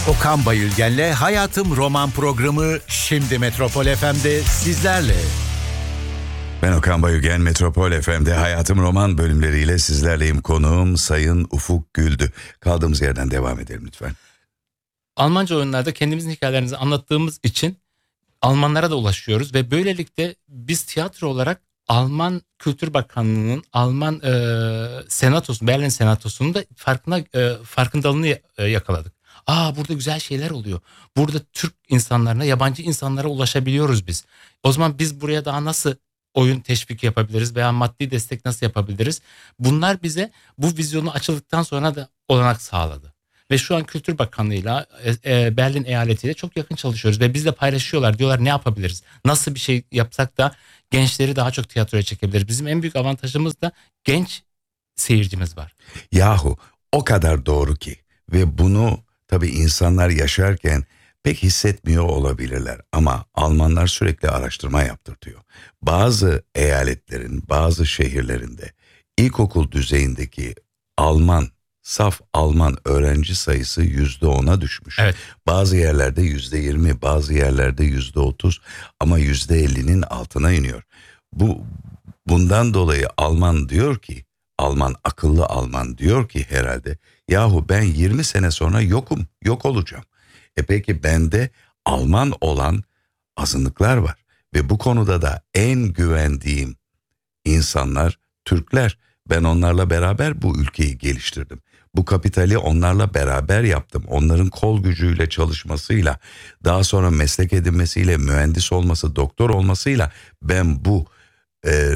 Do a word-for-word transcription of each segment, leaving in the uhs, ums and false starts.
Okan Bayülgen'le Hayatım Roman programı şimdi Metropol F M'de sizlerle. Ben Okan Bayülgen, Metropol F M'de Hayatım Roman bölümleriyle sizlerleyim. Konuğum Sayın Ufuk Güldü. Kaldığımız yerden devam edelim lütfen. Almanca oyunlarda kendimizin hikayelerimizi anlattığımız için Almanlara da ulaşıyoruz ve böylelikle biz tiyatro olarak Alman Kültür Bakanlığı'nın Alman e, senatosu, Berlin senatosunun da farkına e, farkındalığını e, yakaladık. Aa, burada güzel şeyler oluyor. Burada Türk insanlarına, yabancı insanlara ulaşabiliyoruz biz. O zaman biz buraya daha nasıl oyun teşvik yapabiliriz veya maddi destek nasıl yapabiliriz? Bunlar bize bu vizyonu açıldıktan sonra da olanak sağladı. Ve şu an Kültür Bakanlığı'yla e, Berlin eyaletiyle çok yakın çalışıyoruz. Ve bizle paylaşıyorlar. Diyorlar ne yapabiliriz? Nasıl bir şey yapsak da gençleri daha çok tiyatroya çekebiliriz? Bizim en büyük avantajımız da genç seyircimiz var. Yahu o kadar doğru ki ve bunu tabii insanlar yaşarken pek hissetmiyor olabilirler. Ama Almanlar sürekli araştırma yaptırtıyor. Bazı eyaletlerin, bazı şehirlerinde ilkokul düzeyindeki Alman, saf Alman öğrenci sayısı yüzde ona düşmüş. Evet. Bazı yerlerde yüzde yirmi, bazı yerlerde yüzde otuz ama yüzde ellinin altına iniyor. Bu bundan dolayı Alman diyor ki, Alman akıllı Alman diyor ki herhalde, yahu ben yirmi sene sonra yokum, yok olacağım. E peki bende Alman olan azınlıklar var ve bu konuda da en güvendiğim insanlar Türkler. Ben onlarla beraber bu ülkeyi geliştirdim. Bu kapitali onlarla beraber yaptım. Onların kol gücüyle çalışmasıyla, daha sonra meslek edinmesiyle, mühendis olması, doktor olmasıyla ben bu e, e,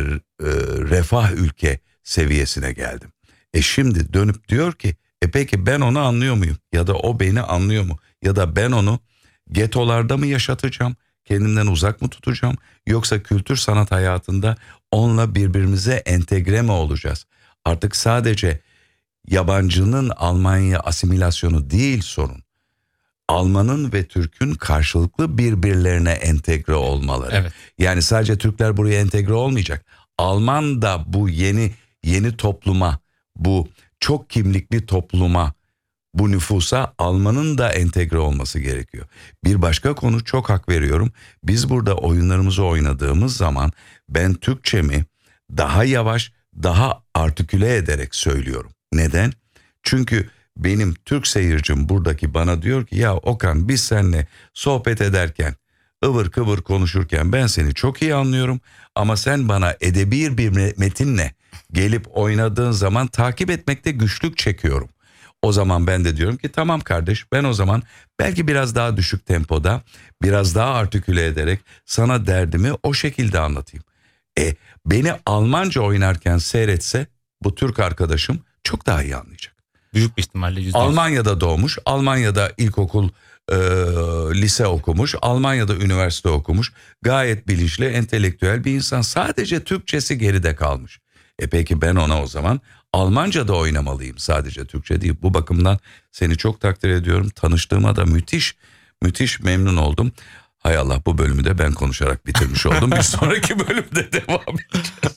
refah ülke seviyesine geldim. E şimdi dönüp diyor ki, e peki ben onu anlıyor muyum? Ya da o beni anlıyor mu? Ya da ben onu getolarda mı yaşatacağım? Kendimden uzak mı tutacağım? Yoksa kültür sanat hayatında onunla birbirimize entegre mi olacağız? Artık sadece yabancının Almanya asimilasyonu değil sorun. Almanın ve Türk'ün karşılıklı birbirlerine entegre olmaları. Evet. Yani sadece Türkler buraya entegre olmayacak. Alman da bu yeni yeni topluma, bu çok kimlikli topluma, bu nüfusa Almanın da entegre olması gerekiyor. Bir başka konu, çok hak veriyorum. Biz burada oyunlarımızı oynadığımız zaman ben Türkçemi daha yavaş, daha artiküle ederek söylüyorum. Neden? Çünkü benim Türk seyircim buradaki bana diyor ki, ya Okan biz seninle sohbet ederken, ıvır kıvır konuşurken ben seni çok iyi anlıyorum. Ama sen bana edebi bir metinle gelip oynadığın zaman takip etmekte güçlük çekiyorum. O zaman ben de diyorum ki tamam kardeş, ben o zaman belki biraz daha düşük tempoda, biraz daha artiküle ederek sana derdimi o şekilde anlatayım. E beni Almanca oynarken seyretse bu Türk arkadaşım çok daha iyi anlayacak. Büyük bir ihtimalle yüzde yüz. Almanya'da doğmuş, Almanya'da ilkokul, e, lise okumuş, Almanya'da üniversite okumuş. Gayet bilinçli, entelektüel bir insan. Sadece Türkçesi geride kalmış. E peki ben ona o zaman Almanca'da oynamalıyım, sadece Türkçe değil. Bu bakımdan seni çok takdir ediyorum. Tanıştığıma da müthiş, müthiş memnun oldum. Hay Allah, bu bölümü de ben konuşarak bitirmiş oldum. Bir sonraki bölümde devam edeceğiz.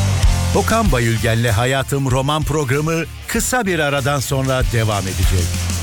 Okan Bayülgen'le Hayatım Roman programı kısa bir aradan sonra devam edecek.